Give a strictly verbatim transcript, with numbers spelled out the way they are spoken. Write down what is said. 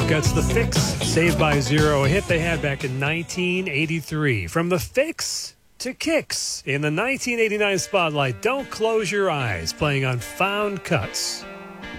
Cuts, The Fix, Saved by Zero, a hit they had back in nineteen eighty-three. From The Fix to Kicks in the nineteen eighty-nine spotlight, Don't Close Your Eyes, playing on Found Cuts.